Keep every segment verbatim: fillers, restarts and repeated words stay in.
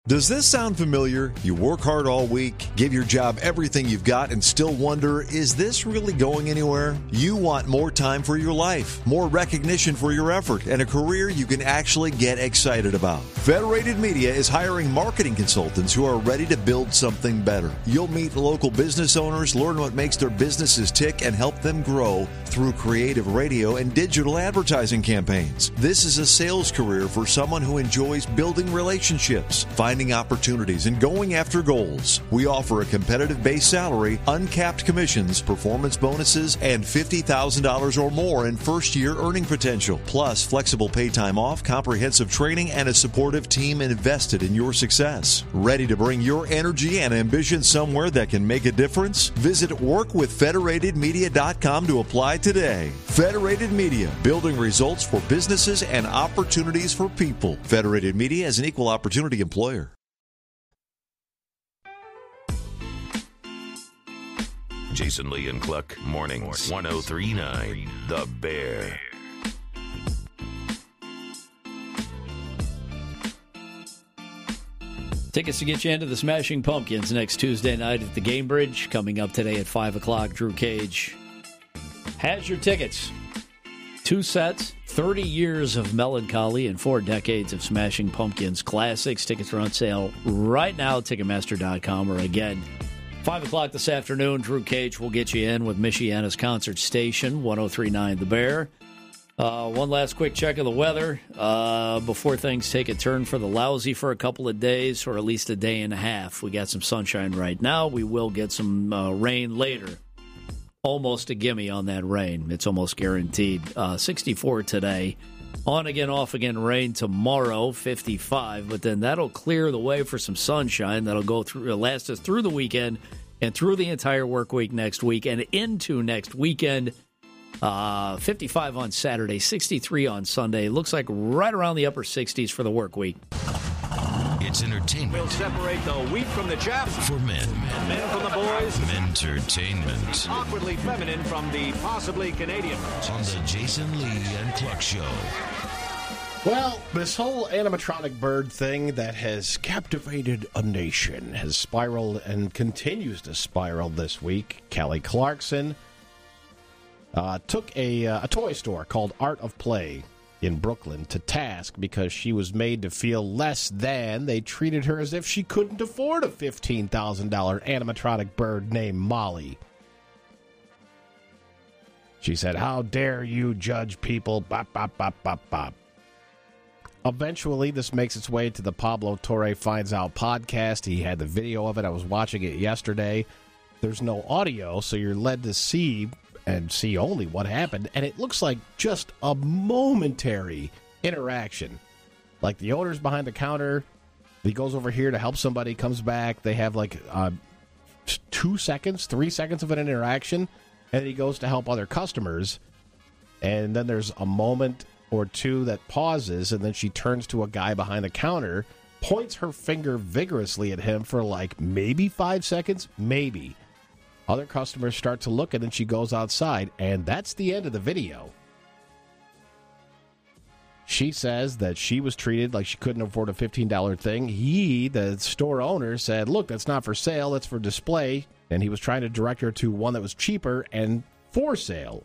Does this sound familiar? You work hard all week, give your job everything you've got, and still wonder, is this really going anywhere? You want more time for your life, more recognition for your effort, and a career you can actually get excited about. Federated Media is hiring marketing consultants who are ready to build something better. You'll meet local business owners, learn what makes their businesses tick, and help them grow through creative radio and digital advertising campaigns. This is a sales career for someone who enjoys building relationships, finding opportunities, and going after goals. We offer a competitive base salary, uncapped commissions, performance bonuses, and fifty thousand dollars or more in first-year earning potential, plus flexible pay time off, comprehensive training, and a supportive team invested in your success. Ready to bring your energy and ambition somewhere that can make a difference? Visit work with federated media dot com to apply today. Federated Media, building results for businesses and opportunities for people. Federated Media is an equal opportunity employer. Jason Lee and Cluck, mornings, one oh three point nine, The Bear. Tickets to get you into the Smashing Pumpkins next Tuesday night at the Gamebridge. Coming up today at five o'clock, Drew Cage has your tickets. Two sets, thirty years of melancholy, and four decades of Smashing Pumpkins classics. Tickets are on sale right now at Ticketmaster dot com, or again, five o'clock this afternoon, Drew Cage will get you in with Michiana's Concert Station, one oh three point nine The Bear. Uh, one last quick check of the weather uh, before things take a turn for the lousy for a couple of days, or at least a day and a half. We got some sunshine right now. We will get some uh, rain later. Almost a gimme on that rain. It's almost guaranteed. Uh, sixty-four today. On again, off again rain tomorrow, fifty-five. But then that'll clear the way for some sunshine. That'll go through, last us through the weekend and through the entire work week next week and into next weekend. Uh, fifty-five on Saturday, sixty-three on Sunday. Looks like right around the upper sixties for the work week. It's entertainment. We'll separate the wheat from the chaff. For men. Men from the boys. Entertainment. Awkwardly feminine from the possibly Canadian. On the Jason Lee and Cluck Show. Well, this whole animatronic bird thing that has captivated a nation has spiraled and continues to spiral this week. Kelly Clarkson uh, took a, uh, a toy store called Art of Play in Brooklyn to task because she was made to feel less than. They treated her as if she couldn't afford a fifteen thousand dollars animatronic bird named Molly. She said, "How dare you judge people?" Bop, bop, bop, bop, bop. Eventually, this makes its way to the Pablo Torre Finds Out podcast. He had the video of it. I was watching it yesterday. There's no audio, so you're led to see and see only what happened, and it looks like just a momentary interaction. Like the owner's behind the counter, he goes over here to help somebody, comes back, they have like uh, two seconds, three seconds of an interaction, and he goes to help other customers, and then there's a moment or two that pauses, and then she turns to a guy behind the counter, points her finger vigorously at him for like maybe five seconds, maybe. Other customers start to look, and then she goes outside, and that's the end of the video. She says that she was treated like she couldn't afford a fifteen dollars thing. He, the store owner, said, "Look, that's not for sale, that's for display." And he was trying to direct her to one that was cheaper and for sale.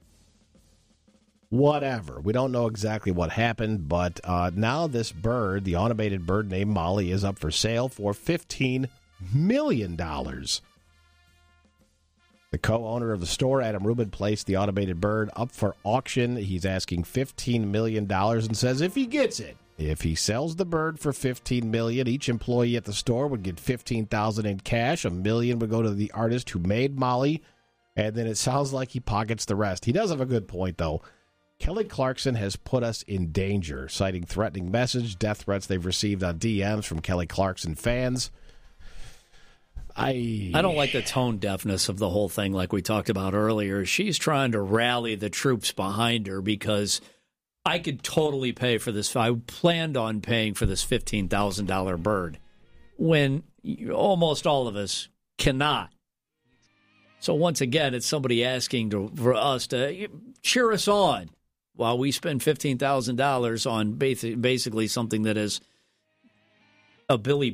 Whatever. We don't know exactly what happened, but uh, now this bird, the automated bird named Molly, is up for sale for fifteen million dollars. The co-owner of the store, Adam Rubin, placed the automated bird up for auction. He's asking fifteen million dollars and says if he gets it, if he sells the bird for fifteen million dollars, each employee at the store would get fifteen thousand dollars in cash. A million would go to the artist who made Molly, and then it sounds like he pockets the rest. He does have a good point, though. Kelly Clarkson has put us in danger, citing threatening message, death threats they've received on D Ms from Kelly Clarkson fans. I I don't like the tone deafness of the whole thing like we talked about earlier. She's trying to rally the troops behind her because I could totally pay for this. I planned on paying for this fifteen thousand dollars bird when almost all of us cannot. So once again, it's somebody asking to, for us to cheer us on while we spend fifteen thousand dollars on basically something that is of Billy